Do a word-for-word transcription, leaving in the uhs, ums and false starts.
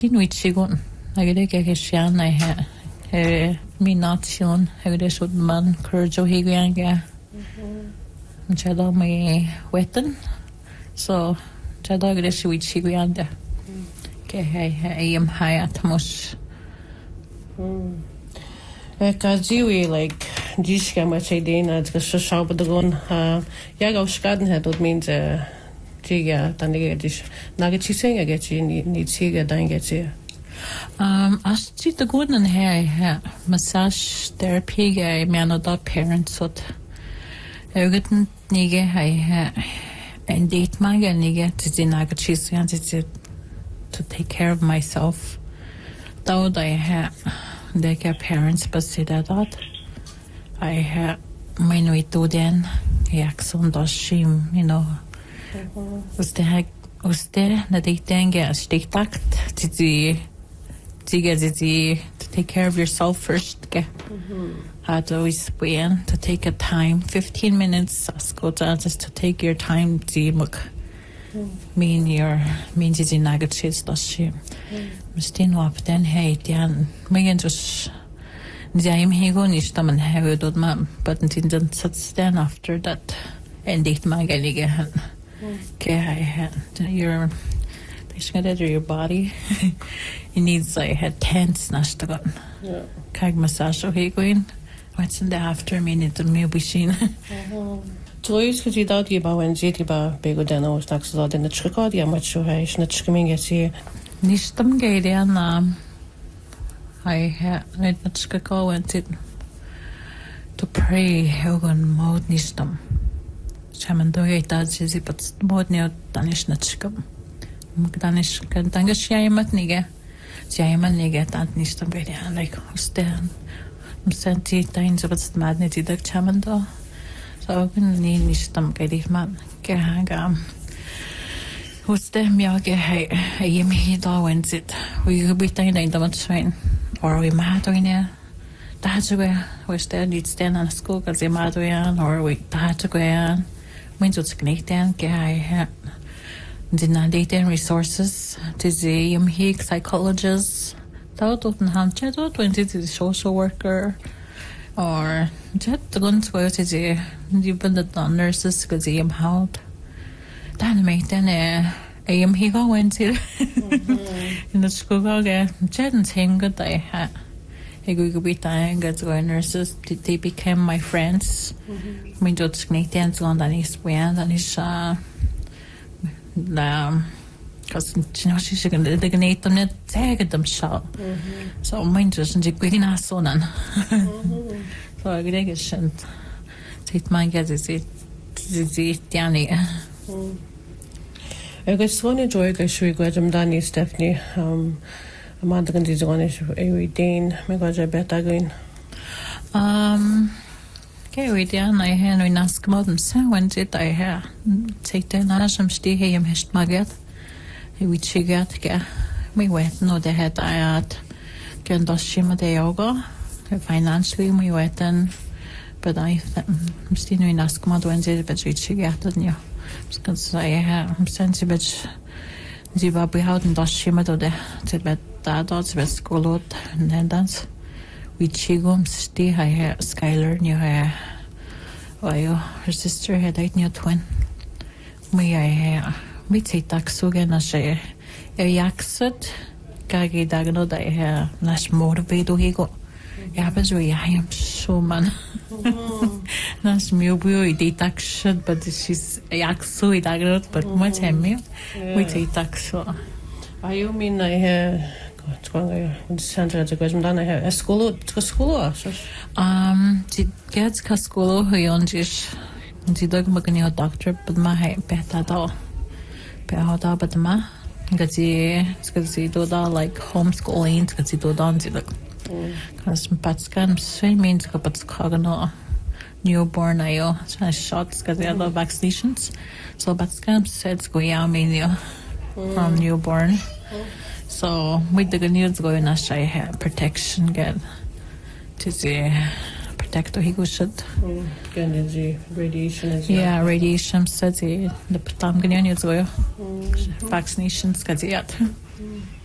Inuit sigon. Agade ke sian I ha. Eh mi nation agade sud man kurjo higanga. Chada mai wetten. So chada agade sweet siganda. Ke hai hai am hai atmos. Ka jiwi like jiska ma chedina het so sauber gon ha ja go skaden het dat means eh tiga dan ik dus naget chi singa get chi ni tiga dan get chi Um as ti the good and hair ha massage therapy ga me no da parents sot. Ögeten nige hai ha en date manga nige ti naget chi singa ti to take care of myself. Though I ha they get parents but say that I have my no ito den reaction doshim you know uste ha uste na dating stick takt ti ti get to take care of yourself first ke had always been to take a time fifteen minutes go just to take your time ti muk mean your means is in negatives doshim Mustin wap den hey dian megan just Jaim higo nishta man have dod ma but until then sits then after that and it my galige han ke I had your basically your body it needs like had tense nashta gon yeah kag massage higo in what's in the after minute the me wishing Toys could you dog about when ziti ba bego den was next to in the tricod ya much so hey snitch coming at you nishtam gaidian um I had not go went it to pray Hogan mod nistam. Shaman do it as is but mod near Danish Natchkum. Danish can Dangish Yamat Niga. Jaman Niga and nistam very like Stan. Senti times of its madness the chamando. So can need nistam gadi man. Gahagam. Who's the Miage hay a yimmy da went it. We could be tiny in the much train. Or we madoine tahajwe we stand it stand on school cuz madoyan or we tahajwe when to connecten ke I dinna data resources to the um he psychologist thought of han chat twenty to the social worker or chat guns where to the even the nurses cuz um how dan make then I am he going to in the school again. Jen saying good I had a good bit time as nurses they became my friends. We just make dance on that is when and is uh um because you know she's going to ignite them net tag them shot. So mine just and going on so none. So I guess it might get it it Danny. Agus one joy go shui go jam Danny Stephanie um Amanda gan dis one every day me go ja beta going um okay we dan I hen we nask modem so when did I ha take den asam sti he im hest maget he we chigat ga me wet no the head I at gan das shima de yoga financially me wetten but I sti no nask mod when did but we chigat ja because I have sensible die war behalten das schimmer oder bet da dort bet skolot and then dance we chigum sti I have Skylar new hair well her sister had eight new twin me I have me take taksugen as a yaksut kagi dagno da I have nash motivate higo ja but we I am so man Nas mjöbjö I det takshad but she's yakso I dagrot but much hemmi we take takso I you mean I have twanga in center to go dan I have a school to school um ti gets ka school hoyonjish ti dag magni doctor but ma hai beta da pe hada but ma gati skati do da like homeschooling skati do dan ti da cuz patskan swim means ka patskagano newborn ayo so shots cuz they have vaccinations so patskan said go ya mean from newborn so with the news going as I have protection get to the protect he go should can the radiation as yeah radiation said the tam ganya news go vaccinations cuz yet